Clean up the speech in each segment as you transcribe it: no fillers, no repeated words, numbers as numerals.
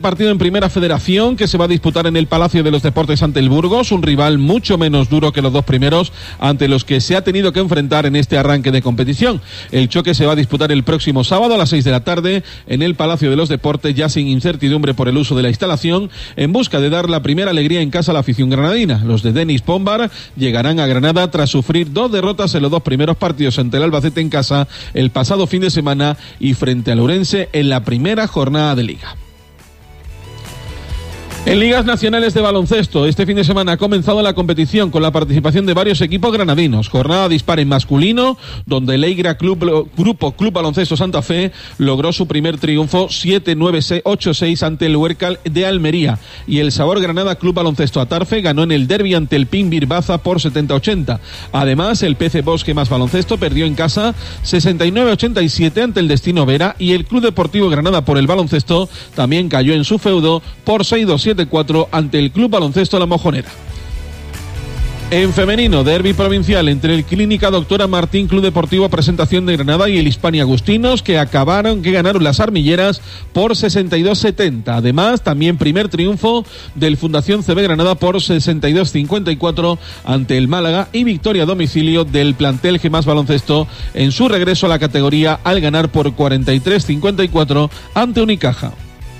Partido en Primera Federación que se va a disputar en el Palacio de los Deportes ante el Burgos, un rival mucho menos duro que los dos primeros ante los que se ha tenido que enfrentar en este arranque de competición. El choque se va a disputar el próximo sábado a las 6 de la tarde en el Palacio de los Deportes, ya sin incertidumbre por el uso de la instalación, en busca de dar la primera alegría en casa a la afición granadina. Los de Denis Pombar llegarán a Granada tras sufrir 2 derrotas en los 2 primeros partidos ante el Albacete en casa el pasado fin de semana y frente al Ourense en la primera jornada de Liga. En ligas nacionales de baloncesto, este fin de semana ha comenzado la competición con la participación de varios equipos granadinos. Jornada dispar en masculino, donde el Eigra Grupo Club Baloncesto Santa Fe logró su primer triunfo 7-9-8-6 ante el Huércal de Almería. Y el Sabor Granada Club Baloncesto Atarfe ganó en el derbi ante el PIN Birbaza por 70-80. Además, el PC Bosque más Baloncesto perdió en casa 69-87 ante el Destino Vera, y el Club Deportivo Granada por el baloncesto también cayó en su feudo por 6-2-7-4 ante el Club Baloncesto La Mojonera. En femenino, derbi provincial entre el Clínica Doctora Martín Club Deportivo Presentación de Granada y el Hispania Agustinos, que ganaron las armilleras por 62-70. Además, también primer triunfo del Fundación CB Granada por 62-54 ante el Málaga, y victoria a domicilio del plantel Gemas Baloncesto en su regreso a la categoría al ganar por 43-54 ante Unicaja.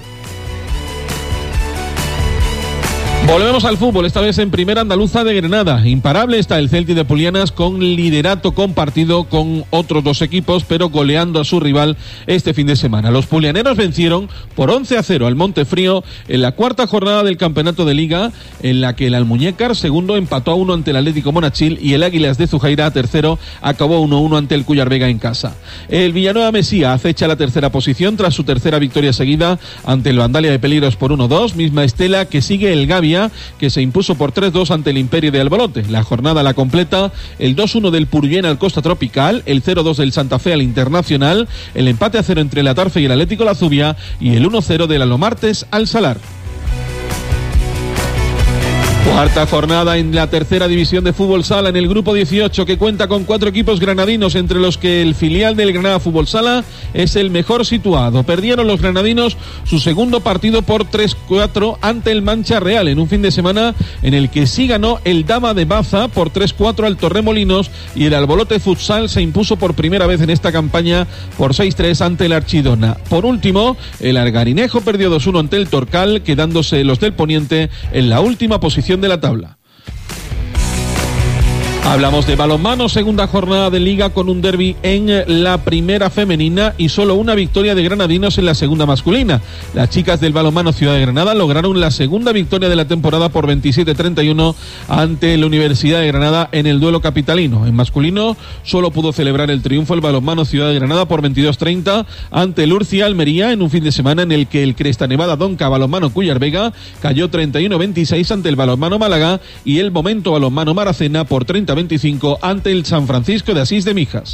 Volvemos al fútbol, esta vez en Primera Andaluza de Granada. Imparable está el Celti de Polianas, con liderato compartido con otros 2 equipos, pero goleando a su rival este fin de semana. Los pulianeros vencieron por 11-0 al Montefrío en la 4ª jornada del campeonato de Liga, en la que el Almuñécar, segundo, empató a 1 ante el Atlético Monachil, y el Águilas de Zujaira, tercero, acabó 1-1 ante el Cuyar Vega en casa. El Villanueva Mesía acecha la tercera posición tras su tercera victoria seguida ante el Vandalia de Peligros por 1-2, misma estela que sigue el Gavia, que se impuso por 3-2 ante el Imperio de Albolote. La jornada la completa el 2-1 del Purullén al Costa Tropical, el 0-2 del Santa Fe al Internacional, el empate a 0 entre el Atarfe y el Atlético La Zubia, y el 1-0 del Alomartes al Salar. Cuarta jornada en la tercera división de fútbol sala en el grupo 18, que cuenta con 4 equipos granadinos, entre los que el filial del Granada Fútbol Sala es el mejor situado. Perdieron los granadinos su segundo partido por 3-4 ante el Mancha Real, en un fin de semana en el que sí ganó el Dama de Baza por 3-4 al Torremolinos, y el Albolote Futsal se impuso por primera vez en esta campaña por 6-3 ante el Archidona. Por último, el Algarinejo perdió 2-1 ante el Torcal, quedándose los del Poniente en la última posición de la tabla. Hablamos de balonmano, segunda jornada de Liga con un derbi en la primera femenina y solo una victoria de granadinos en la segunda masculina. Las chicas del balonmano Ciudad de Granada lograron la segunda victoria de la temporada por 27-31 ante la Universidad de Granada en el duelo capitalino. En masculino solo pudo celebrar el triunfo el balonmano Ciudad de Granada por 22-30 ante el Urcia Almería, en un fin de semana en el que el Cresta Nevada Donca balonmano Cuyar Vega cayó 31-26 ante el balonmano Málaga, y el Momento balonmano Maracena por 30-25 ante el San Francisco de Asís de Mijas.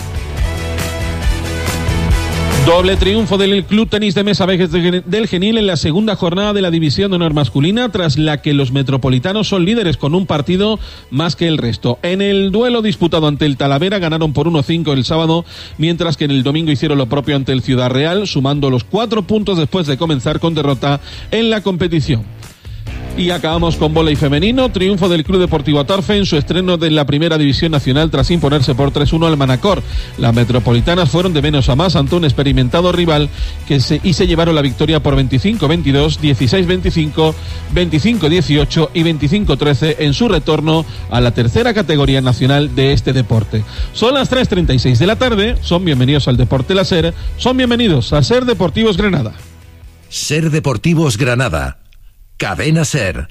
Doble triunfo del Club Tenis de Mesa Vejes del Genil en la segunda jornada de la División de Honor masculina, tras la que los metropolitanos son líderes con un partido más que el resto. En el duelo disputado ante el Talavera ganaron por 1-5 el sábado, mientras que en el domingo hicieron lo propio ante el Ciudad Real, sumando los 4 puntos después de comenzar con derrota en la competición. Y acabamos con vóley femenino, triunfo del Club Deportivo Atarfe en su estreno de la Primera División Nacional tras imponerse por 3-1 al Manacor. Las metropolitanas fueron de menos a más ante un experimentado rival y se llevaron la victoria por 25-22, 16-25, 25-18 y 25-13 en su retorno a la tercera categoría nacional de este deporte. Son las 3:36 de la tarde, son bienvenidos al Deporte La SER, son bienvenidos a SER Deportivos Granada. SER Deportivos Granada. Cadena SER.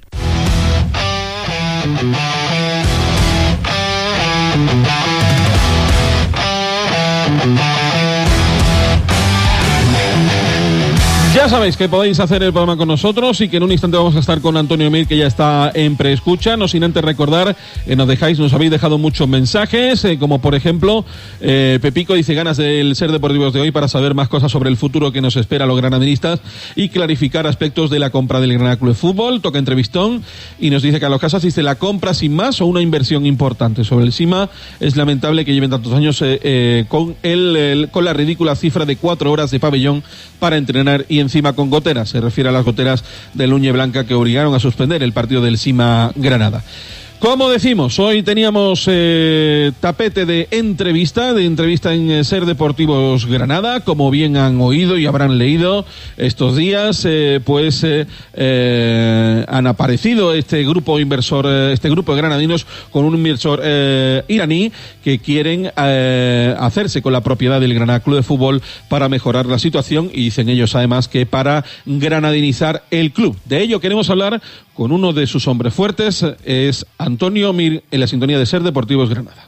Ya sabéis que podéis hacer el programa con nosotros y que en un instante vamos a estar con Antonio Mir, que ya está en preescucha. No sin antes recordar, nos habéis dejado muchos mensajes, como por ejemplo, Pepico dice ganas del SER Deportivos de hoy para saber más cosas sobre el futuro que nos espera a los granadinistas y clarificar aspectos de la compra del Granada Club de Fútbol. Toca entrevistón y nos dice que a los Casas dice la compra sin más o una inversión importante. Sobre el Sima, es lamentable que lleven tantos años con la ridícula cifra de 4 horas de pabellón para entrenar y y encima con goteras. Se refiere a las goteras de Luñe Blanca que obligaron a suspender el partido del Sima Granada. Como decimos, hoy teníamos tapete de entrevista en Ser Deportivos Granada. Como bien han oído y habrán leído estos días, han aparecido este grupo inversor, este grupo de granadinos con un inversor iraní que quieren hacerse con la propiedad del Granada Club de Fútbol para mejorar la situación, y dicen ellos además que para granadinizar el club. De ello queremos hablar con uno de sus hombres fuertes, es Antonio Mir, en la sintonía de Ser Deportivos Granada.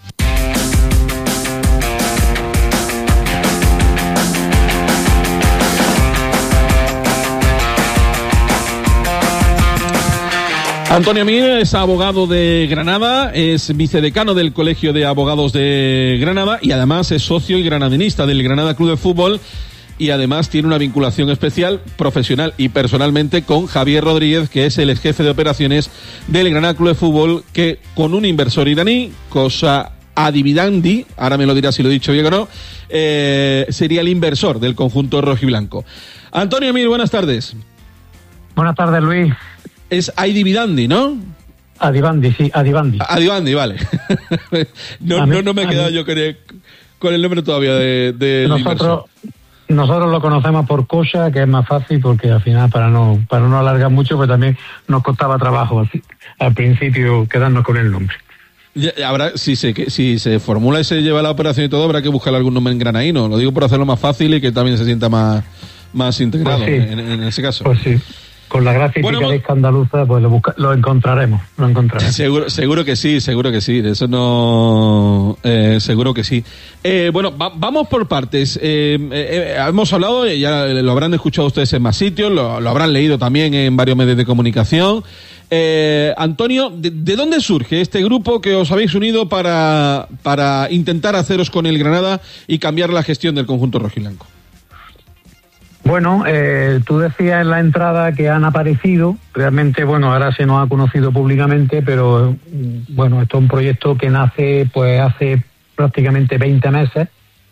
Antonio Mir es abogado de Granada, es vicedecano del Colegio de Abogados de Granada y además es socio y granadinista del Granada Club de Fútbol. Y además tiene una vinculación especial, profesional y personalmente, con Javier Rodríguez, que es el ex jefe de operaciones del Granada Club de Fútbol, que con un inversor iraní, cosa Adividandi, ahora me lo dirá si lo he dicho bien o no, sería el inversor del conjunto rojiblanco. Antonio Mir, buenas tardes. Buenas tardes, Luis. Es Adividandi, ¿no? Adivandi, sí, Adivandi. Adivandi, vale. no me he quedado yo con el nombre todavía del inversor. Nosotros lo conocemos por Cosa, que es más fácil porque al final para no alargar mucho, pues también nos costaba trabajo al principio quedarnos con el nombre. Habrá, si se formula y se lleva la operación y todo, habrá que buscar algún nombre en granadino. Lo digo por hacerlo más fácil y que también se sienta más integrado, pues sí, en ese caso. Pues sí. Con la gracia y picaresca andaluza, pues lo encontraremos. Seguro que sí, de eso no... seguro que sí. Vamos por partes. Hemos hablado, ya lo habrán escuchado ustedes en más sitios, lo habrán leído también en varios medios de comunicación. Antonio, ¿de dónde surge este grupo que os habéis unido para intentar haceros con el Granada y cambiar la gestión del conjunto rojiblanco? Bueno, tú decías en la entrada que han aparecido, realmente, ahora se nos ha conocido públicamente, pero esto es un proyecto que nace pues hace prácticamente 20 meses,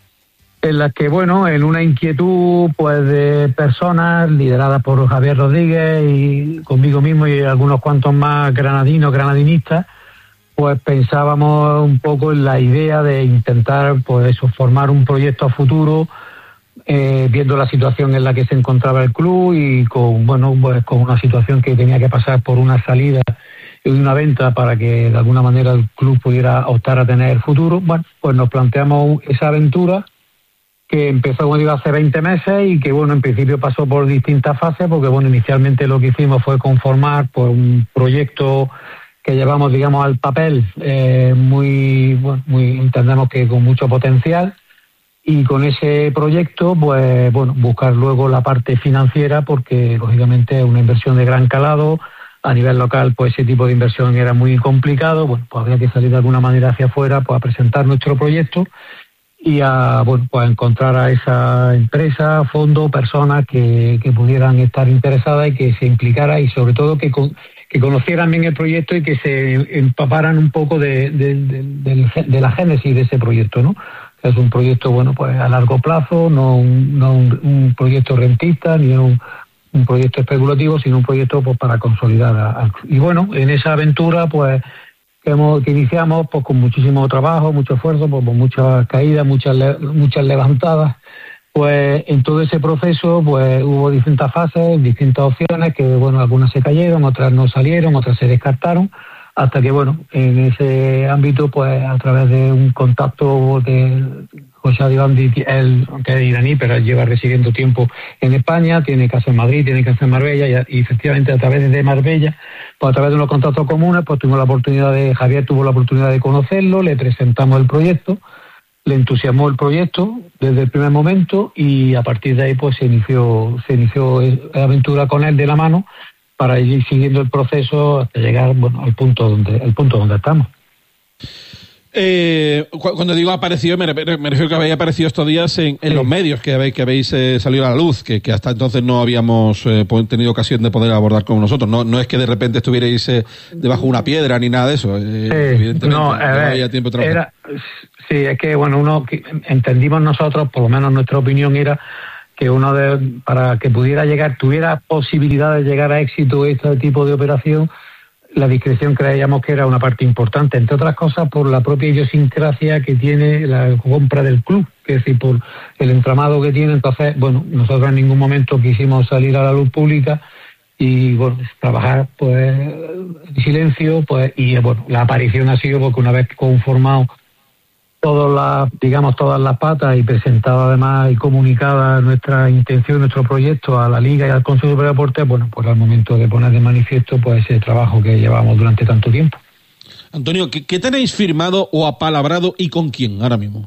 en la que, en una inquietud pues de personas lideradas por Javier Rodríguez y conmigo mismo y algunos cuantos más granadinistas, pues pensábamos un poco en la idea de intentar formar un proyecto a futuro, viendo la situación en la que se encontraba el club y con una situación que tenía que pasar por una salida y una venta para que de alguna manera el club pudiera optar a tener futuro. Pues nos planteamos esa aventura que empezó hace 20 meses y que en principio pasó por distintas fases, porque inicialmente lo que hicimos fue conformar un proyecto que llevamos al papel muy entendemos que con mucho potencial. Y con ese proyecto, buscar luego la parte financiera, porque lógicamente es una inversión de gran calado. A nivel local, ese tipo de inversión era muy complicado. Habría que salir de alguna manera hacia afuera, a presentar nuestro proyecto y a encontrar a esa empresa, fondo, personas que pudieran estar interesadas y que se implicara y sobre todo que conocieran bien el proyecto y que se empaparan un poco de la génesis de ese proyecto, ¿no? Es un proyecto, a largo plazo, no un proyecto rentista, ni un proyecto especulativo, sino un proyecto para consolidar al club. Y en esa aventura, que iniciamos con muchísimo trabajo, mucho esfuerzo, por muchas caídas, muchas levantadas, en todo ese proceso, hubo distintas fases, distintas opciones, que algunas se cayeron, otras no salieron, otras se descartaron, hasta que, en ese ámbito, a través de un contacto de José Adivandi, él, aunque es iraní, pero él lleva residiendo tiempo en España, tiene casa en Madrid, tiene casa en Marbella, y efectivamente a través de Marbella, a través de unos contactos comunes, Javier tuvo la oportunidad de conocerlo, le presentamos el proyecto, le entusiasmó el proyecto desde el primer momento, y a partir de ahí, se inició la aventura con él de la mano, para ir siguiendo el proceso hasta llegar al punto donde estamos. Cuando digo aparecido, me refiero que habéis aparecido estos días en los medios que habéis salido a la luz, que hasta entonces no habíamos tenido ocasión de poder abordar con nosotros. No es que de repente estuvierais debajo de una piedra ni nada de eso. Evidentemente no había tiempo de trabajar. Sí, es que uno que entendimos nosotros, por lo menos nuestra opinión era que para que tuviera posibilidad de llegar a éxito este tipo de operación, la discreción creíamos que era una parte importante, entre otras cosas por la propia idiosincrasia que tiene la compra del club, es decir, por el entramado que tiene. Entonces, bueno, nosotros en ningún momento quisimos salir a la luz pública y, bueno, trabajar pues en silencio, pues, y bueno, la aparición ha sido porque una vez conformado todas las patas y presentada además y comunicada nuestra intención, nuestro proyecto a la Liga y al Consejo Superior de Deportes, bueno, pues al momento de poner de manifiesto pues ese trabajo que llevamos durante tanto tiempo. Antonio, ¿qué tenéis firmado o apalabrado y con quién ahora mismo?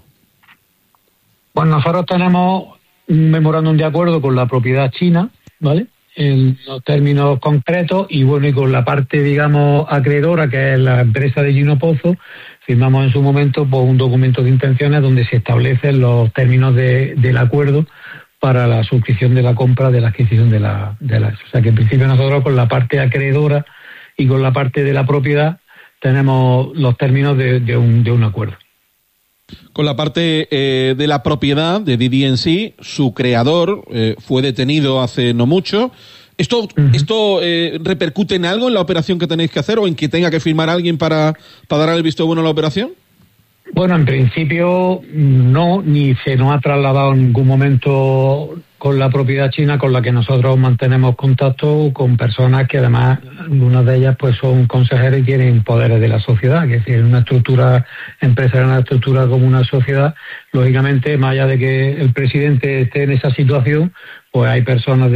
Pues nosotros tenemos un memorándum de acuerdo con la propiedad china, ¿vale?, en los términos concretos, y bueno, y con la parte, digamos, acreedora, que es la empresa de Gino Pozo, firmamos en su momento pues un documento de intenciones donde se establecen los términos del acuerdo para la suscripción de la compra, de la adquisición de la. O sea que en principio nosotros con la parte acreedora y con la parte de la propiedad tenemos los términos de un acuerdo. Con la parte de la propiedad de DDNC, su creador fue detenido hace no mucho. ¿Esto repercute en algo en la operación que tenéis que hacer o en que tenga que firmar alguien para dar el visto bueno a la operación? Bueno, en principio no, ni se nos ha trasladado en ningún momento con la propiedad china, con la que nosotros mantenemos contacto con personas que además, algunas de ellas pues son consejeros y tienen poderes de la sociedad, que es decir, una estructura empresarial, una estructura como una sociedad, lógicamente, más allá de que el presidente esté en esa situación, pues hay personas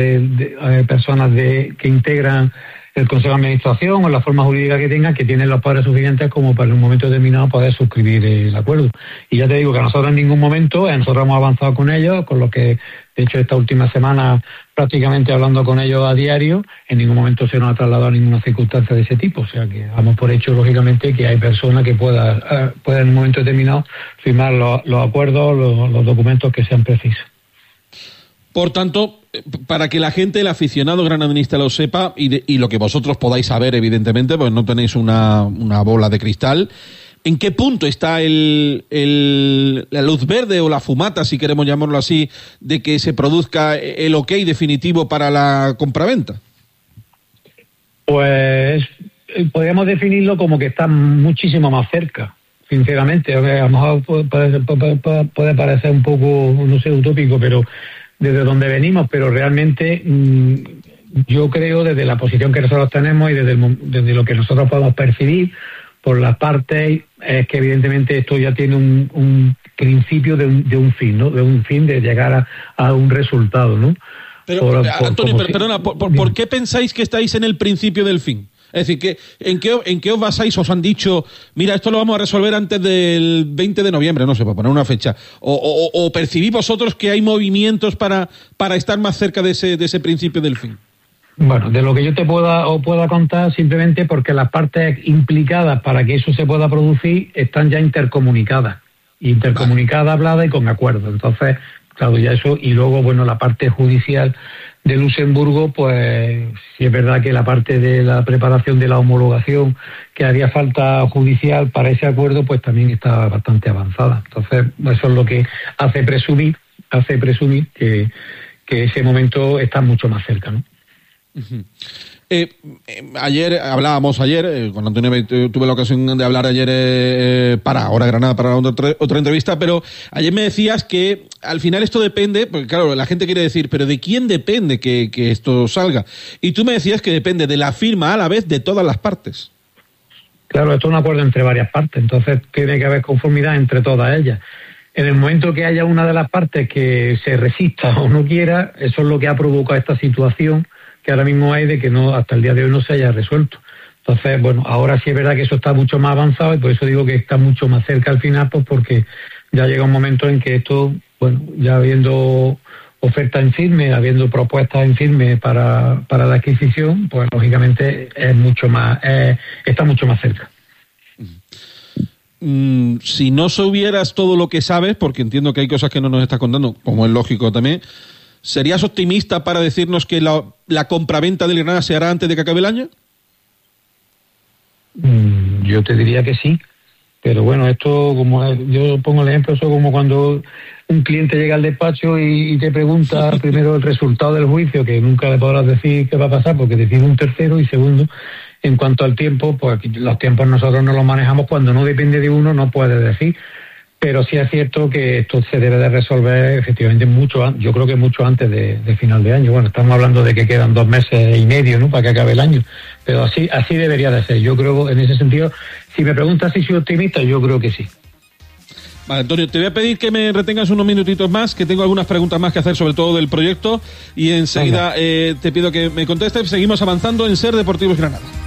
que integran el Consejo de Administración o la forma jurídica que tengan, que tienen los poderes suficientes como para en un momento determinado poder suscribir el acuerdo. Y ya te digo que a nosotros en ningún momento, nosotros hemos avanzado con ellos, con lo que, de hecho, esta última semana prácticamente hablando con ellos a diario, en ningún momento se nos ha trasladado ninguna circunstancia de ese tipo. O sea que damos por hecho, lógicamente, que hay personas que puedan en un momento determinado firmar los acuerdos, los documentos que sean precisos. Por tanto, para que la gente, el aficionado granadinista lo sepa y lo que vosotros podáis saber, evidentemente, pues no tenéis una bola de cristal, ¿en qué punto está la luz verde o la fumata, si queremos llamarlo así, de que se produzca el ok definitivo para la compraventa? Pues podríamos definirlo como que está muchísimo más cerca, sinceramente. A lo mejor puede parecer un poco, no sé, utópico, pero desde donde venimos, pero realmente yo creo, desde la posición que nosotros tenemos y desde lo que nosotros podemos percibir por las partes, es que evidentemente esto ya tiene un principio de un fin, ¿no? De un fin, de llegar a un resultado, ¿no? Pero, Antonio, perdona, ¿por qué pensáis que estáis en el principio del fin? Es decir, ¿en qué os basáis? ¿Os han dicho, mira, esto lo vamos a resolver antes del 20 de noviembre, no sé, para poner una fecha? ¿O percibís vosotros que hay movimientos para estar más cerca de ese principio del fin? Bueno, de lo que yo te pueda contar, simplemente porque las partes implicadas para que eso se pueda producir están ya intercomunicadas, habladas y con acuerdo. Entonces, claro, ya eso, y luego, bueno, la parte judicial de Luxemburgo, pues sí es verdad que la parte de la preparación de la homologación que haría falta judicial para ese acuerdo, pues también está bastante avanzada. Entonces, eso es lo que hace presumir que ese momento está mucho más cerca, ¿no? Uh-huh. Hablábamos ayer, con Antonio tuve la ocasión de hablar ayer para Hora Granada, para otra entrevista, pero ayer me decías que al final esto depende, porque claro, la gente quiere decir, pero ¿de quién depende que esto salga? Y tú me decías que depende de la firma a la vez de todas las partes. Claro, esto es un acuerdo entre varias partes, entonces tiene que haber conformidad entre todas ellas. En el momento que haya una de las partes que se resista o no quiera, eso es lo que ha provocado esta situación que ahora mismo hay de que no, hasta el día de hoy no se haya resuelto. Entonces, bueno, ahora sí es verdad que eso está mucho más avanzado y por eso digo que está mucho más cerca al final, pues porque ya llega un momento en que esto, bueno, ya habiendo ofertas en firme, habiendo propuestas en firme para la adquisición, pues lógicamente es mucho más, está mucho más cerca. Si no supieras todo lo que sabes, porque entiendo que hay cosas que no nos estás contando, como es lógico también, ¿serías optimista para decirnos que la compraventa del Granada se hará antes de que acabe el año? Yo te diría que sí. Pero bueno, esto, yo pongo el ejemplo, eso como cuando un cliente llega al despacho y te pregunta primero el resultado del juicio, que nunca le podrás decir qué va a pasar porque decide un tercero, y segundo, en cuanto al tiempo, pues los tiempos nosotros no los manejamos, cuando no depende de uno no puede decir, pero sí es cierto que esto se debe de resolver efectivamente yo creo que mucho antes de final de año. Bueno, estamos hablando de que quedan 2 meses y medio, ¿no?, para que acabe el año, pero así debería de ser. Yo creo, en ese sentido, si me preguntas si soy optimista, yo creo que sí. Vale, Antonio, te voy a pedir que me retengas unos minutitos más, que tengo algunas preguntas más que hacer sobre todo del proyecto, y enseguida te pido que me contestes. Seguimos avanzando en Ser Deportivos Granada.